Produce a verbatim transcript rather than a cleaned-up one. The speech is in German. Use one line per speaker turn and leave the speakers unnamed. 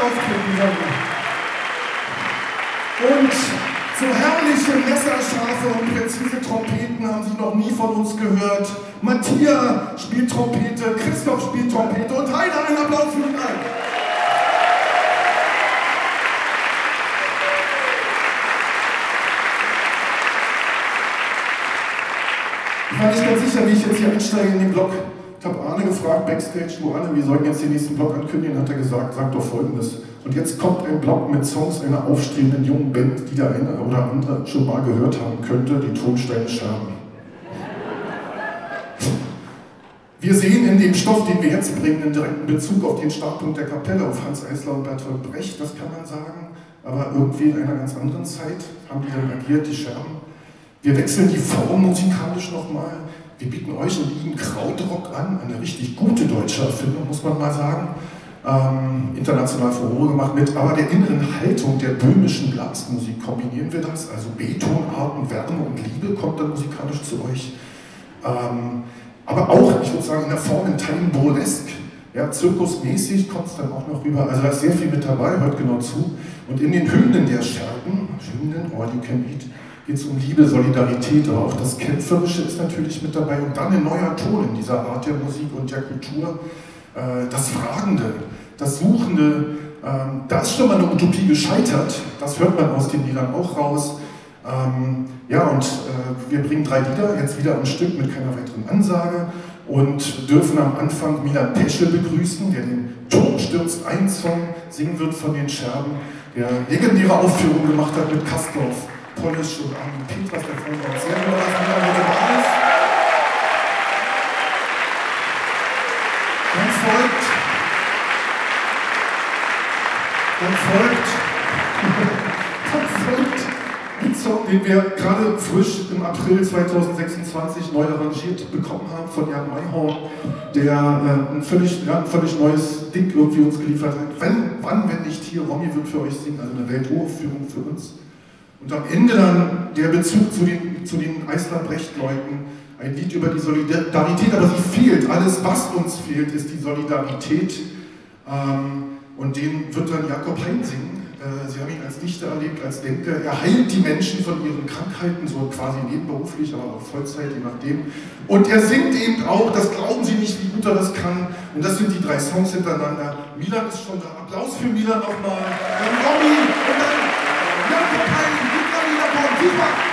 Auftritt dieser Woche. Und so herrliche, messerscharfe und präzise Trompeten haben Sie noch nie von uns gehört. Matthias spielt Trompete, Christoph spielt Trompete und Heiner, einen Applaus für ihn ein. Ich war nicht ganz sicher, wie ich jetzt hier einsteige in den Block. Ich habe Arne gefragt, Backstage, du Arne, wir sollten jetzt den nächsten Block ankündigen, hat er gesagt, sag doch Folgendes. Und jetzt kommt ein Block mit Songs einer aufstrebenden jungen Band, die der eine oder andere schon mal gehört haben könnte, die Tonsteine Scherben. Wir sehen in dem Stoff, den wir jetzt bringen, einen direkten Bezug auf den Startpunkt der Kapelle, auf Hanns Eisler und Bertolt Brecht, das kann man sagen. Aber irgendwie in einer ganz anderen Zeit haben die dann agiert, die Scherben. Wir wechseln die Form musikalisch nochmal. Wir bieten euch und Ihnen Krautrock an, eine richtig gute deutsche Erfindung, muss man mal sagen. Ähm, international Furore gemacht mit, aber der inneren Haltung der böhmischen Blasmusik kombinieren wir das. Also B-Tonarten, Wärme und Liebe kommt dann musikalisch zu euch. Ähm, aber auch, ich würde sagen, in der Form in Teilen burlesk. Ja, zirkusmäßig kommt es dann auch noch rüber. Also da ist sehr viel mit dabei, hört genau zu. Und in den Hymnen der Scherben, Hymnen, All You Can Eat, geht es um Liebe, Solidarität, aber auch das Kämpferische ist natürlich mit dabei. Und dann ein neuer Ton in dieser Art der Musik und der Kultur. Äh, das Fragende, das Suchende, ähm, da ist schon mal eine Utopie gescheitert. Das hört man aus den Liedern auch raus. Ähm, ja, und äh, wir bringen drei Lieder, jetzt wieder am Stück mit keiner weiteren Ansage. Und dürfen am Anfang Milan Peschel begrüßen, der den Turm stürzt ein Song singen wird von den Scherben, der legendäre Aufführung gemacht hat mit Kastorf, Polish und Armin Petras, der freut uns sehr über das Milan heute da ist. Dann folgt, dann folgt, dann folgt ein Song, den wir gerade frisch im April zweitausendsechsundzwanzig neu arrangiert bekommen haben von Jan Mayhorn, der äh, ein, völlig, ja, ein völlig neues Ding irgendwie uns geliefert hat. Wenn, wann, wenn nicht hier, Romy wird für euch singen, also eine Welturaufführung für uns. Und am Ende dann der Bezug zu den, zu den Eisler-Brecht-Leuten, ein Lied über die Solidarität, aber sie fehlt. Alles, was uns fehlt, ist die Solidarität. Ähm, und den wird dann Jakob Hein singen. Äh, Sie haben ihn als Dichter erlebt, als Denker. Er heilt die Menschen von ihren Krankheiten, so quasi nebenberuflich, aber auch Vollzeit, je nachdem. Und er singt eben auch, das glauben Sie nicht, wie gut er das kann. Und das sind die drei Songs hintereinander. Milan ist schon da. Applaus für Milan nochmal. Dann Romy und dann Jakob Hein. Viva!